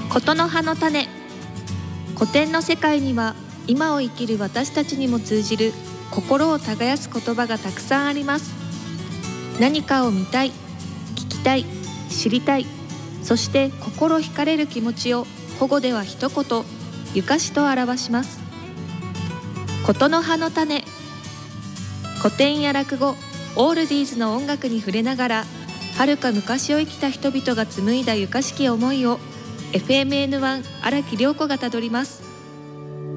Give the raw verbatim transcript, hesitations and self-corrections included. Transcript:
ことの葉の種。古典の世界には今を生きる私たちにも通じる心を耕す言葉がたくさんあります。何かを見たい、聞きたい、知りたい、そして心惹かれる気持ちを保護では一言、ゆかしと表します。ことの葉の種。古典や落語、オールディーズの音楽に触れながら、遥か昔を生きた人々が紡いだゆかしき思いを エフエムエヌワン 荒木涼子がたどります。